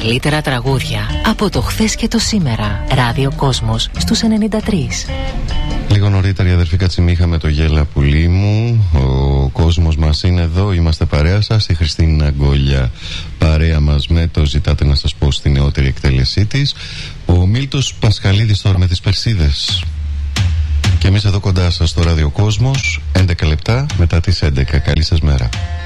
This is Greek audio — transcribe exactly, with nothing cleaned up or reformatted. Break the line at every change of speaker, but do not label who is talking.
καλύτερα τραγούδια από το χθες και το σήμερα. Ράδιο Κόσμος στους ενενήντα τρία.
Λίγο νωρίτερα η αδερφή Κατσιμίχα με το γέλα πουλί μου. Ο κόσμος μας είναι εδώ, είμαστε παρέα σας. Η Χριστίνα Γκόλια παρέα μας με το ζητάτε να σας πω στη νεότερη εκτέλεσή της. Ο Μίλτος Πασχαλίδης τώρα με τις Περσίδες. Και εμείς εδώ κοντά σας στο Ράδιο Κόσμος, έντεκα λεπτά μετά τις έντεκα. Καλή σας μέρα.